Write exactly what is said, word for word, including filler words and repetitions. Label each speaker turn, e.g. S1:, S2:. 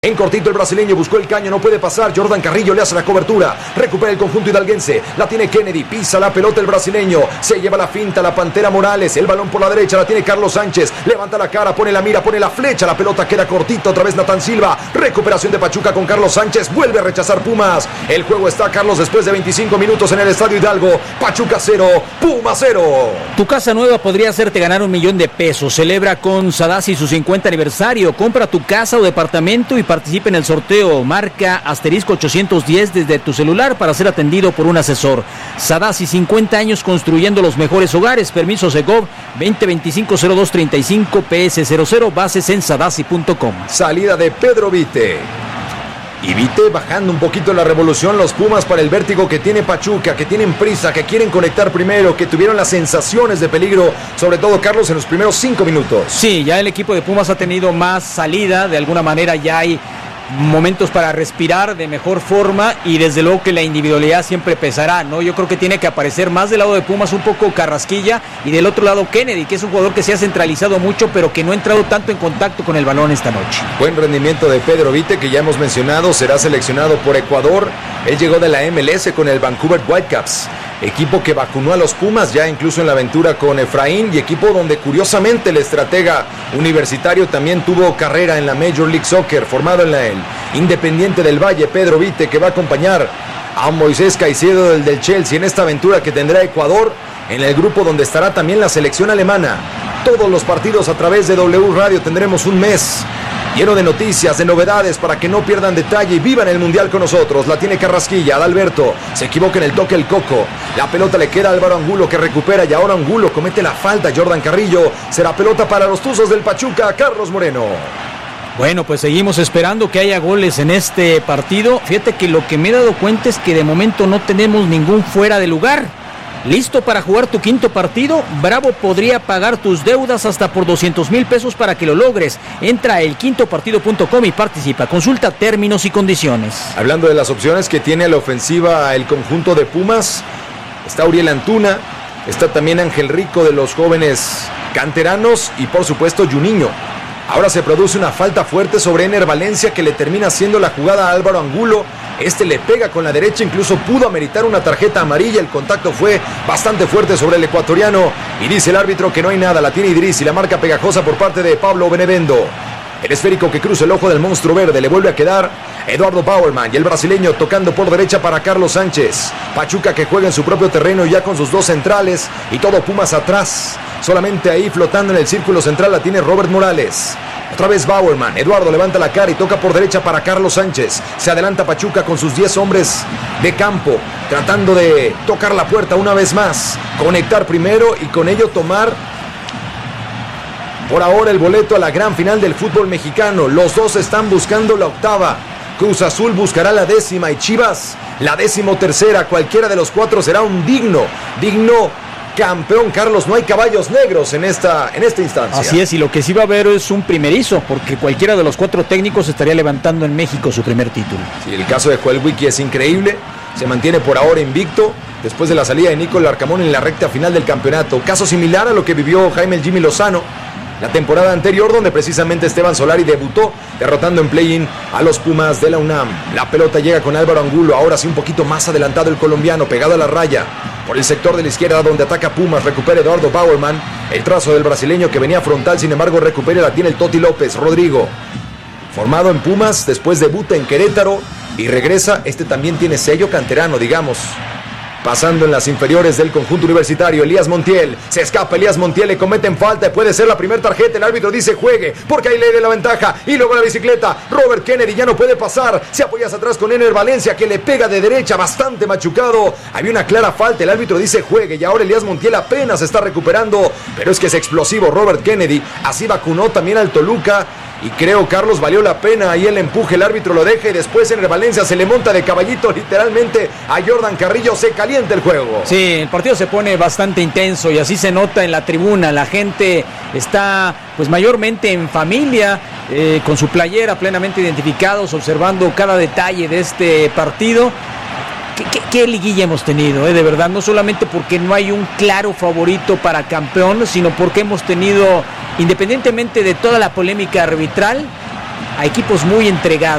S1: En cortito el brasileño buscó el caño, no puede pasar. Jordan Carrillo le hace la cobertura. Recupera el conjunto hidalguense. La tiene Kennedy, pisa la pelota el brasileño. Se lleva la finta la Pantera Morales. El balón por la derecha, la tiene Carlos Sánchez. Levanta la cara, pone la mira, pone la flecha. La pelota queda cortita, otra vez Natán Silva. Recuperación de Pachuca con Carlos Sánchez. Vuelve a rechazar Pumas. El juego está, Carlos, después de veinticinco minutos en el Estadio Hidalgo. Pachuca cero, Pumas cero.
S2: Tu casa nueva podría hacerte ganar un millón de pesos. Celebra con Sadasi su cincuenta aniversario. Compra tu casa o departamento y participa en el sorteo. Marca asterisco ochocientos diez desde tu celular para ser atendido por un asesor. Sadasi, cincuenta años construyendo los mejores hogares. Permiso Segov veinte veinticinco cero dos treinta y cinco P S cero cero. Bases en sadasi punto com.
S1: Salida de Pedro Vite. Y Vite bajando un poquito la revolución, los Pumas para el vértigo que tiene Pachuca, que tienen prisa, que quieren conectar primero, que tuvieron las sensaciones de peligro, sobre todo Carlos en los primeros cinco minutos.
S2: Sí, ya el equipo de Pumas ha tenido más salida, de alguna manera ya hay momentos para respirar de mejor forma y desde luego que la individualidad siempre pesará, ¿no? Yo creo que tiene que aparecer más del lado de Pumas un poco Carrasquilla y del otro lado Kennedy, que es un jugador que se ha centralizado mucho pero que no ha entrado tanto en contacto con el balón esta noche.
S1: Buen rendimiento de Pedro Vite, que ya hemos mencionado, será seleccionado por Ecuador. Él llegó de la M L S con el Vancouver Whitecaps, equipo que vacunó a los Pumas ya incluso en la aventura con Efraín, y equipo donde curiosamente el estratega universitario también tuvo carrera en la Major League Soccer, formado en la E L. Independiente del Valle, Pedro Vite, que va a acompañar a Moisés Caicedo del, del Chelsea en esta aventura que tendrá Ecuador, en el grupo donde estará también la selección alemana. Todos los partidos a través de W Radio. Tendremos un mes lleno de noticias, de novedades, para que no pierdan detalle y vivan el Mundial con nosotros. La tiene Carrasquilla, Adalberto, se equivoca en el toque el Coco. La pelota le queda a Álvaro Angulo, que recupera, y ahora Angulo comete la falta. Jordan Carrillo, será pelota para los Tuzos del Pachuca. Carlos Moreno.
S2: Bueno, pues seguimos esperando que haya goles en este partido. Fíjate que lo que me he dado cuenta es que de momento no tenemos ningún fuera de lugar. ¿Listo para jugar tu quinto partido? Bravo podría pagar tus deudas hasta por doscientos mil pesos para que lo logres. Entra a el quinto partido punto com y participa. Consulta términos y condiciones.
S1: Hablando de las opciones que tiene a la ofensiva el conjunto de Pumas, está Uriel Antuna, está también Ángel Rico de los jóvenes canteranos y por supuesto Juninho. Ahora se produce una falta fuerte sobre Ener Valencia, que le termina haciendo la jugada a Álvaro Angulo. Este le pega con la derecha, incluso pudo ameritar una tarjeta amarilla. El contacto fue bastante fuerte sobre el ecuatoriano y dice el árbitro que no hay nada. La tiene Idris y la marca pegajosa por parte de Pablo Benevendo. El esférico que cruza el ojo del monstruo verde le vuelve a quedar Eduardo Bauerman, y el brasileño tocando por derecha para Carlos Sánchez. Pachuca que juega en su propio terreno ya con sus dos centrales y todo Pumas atrás. Solamente ahí flotando en el círculo central la tiene Robert Morales. Otra vez Bauerman, Eduardo levanta la cara y toca por derecha para Carlos Sánchez. Se adelanta Pachuca con sus diez hombres de campo, tratando de tocar la puerta una vez más, conectar primero y con ello tomar por ahora el boleto a la gran final del fútbol mexicano. Los dos están buscando la octava. Cruz Azul buscará la décima y Chivas la décimo tercera. Cualquiera de los cuatro será un digno, digno campeón, Carlos. No hay caballos negros en esta, en esta instancia.
S2: Así es, y lo que sí va a haber es un primerizo, porque cualquiera de los cuatro técnicos estaría levantando en México su primer título.
S1: Sí, el caso de Joel Wiki es increíble. Se mantiene por ahora invicto después de la salida de Nico Larcamón en la recta final del campeonato. Caso similar a lo que vivió Jaime el Jimmy Lozano la temporada anterior, donde precisamente Esteban Solari debutó derrotando en play-in a los Pumas de la UNAM. La pelota llega con Álvaro Angulo, ahora sí un poquito más adelantado el colombiano, pegado a la raya por el sector de la izquierda donde ataca Pumas. Recupera Eduardo Bauerman, el trazo del brasileño que venía frontal, sin embargo recupera, la tiene el Toti López. Rodrigo, formado en Pumas, después debuta en Querétaro y regresa. Este también tiene sello canterano, digamos. Pasando en las inferiores del conjunto universitario, Elías Montiel, se escapa Elías Montiel, le cometen falta y puede ser la primera tarjeta. El árbitro dice juegue, porque ahí le da la ventaja, y luego la bicicleta. Robert Kennedy ya no puede pasar, se apoya hacia atrás con Ener Valencia, que le pega de derecha, bastante machucado. Había una clara falta, el árbitro dice juegue, y ahora Elías Montiel apenas se está recuperando, pero es que es explosivo Robert Kennedy. Así vacunó también al Toluca, y creo, Carlos, valió la pena ahí el empuje. El árbitro lo deja y después Ener Valencia se le monta de caballito literalmente a Jordan Carrillo. Se calienta el juego.
S2: Sí, el partido se pone bastante intenso y así se nota en la tribuna. La gente está pues mayormente en familia, eh, con su playera, plenamente identificados, observando cada detalle de este partido. ¿Qué, qué, qué liguilla hemos tenido, eh? De verdad, no solamente porque no hay un claro favorito para campeón, sino porque hemos tenido, independientemente de toda la polémica arbitral, a equipos muy entregados.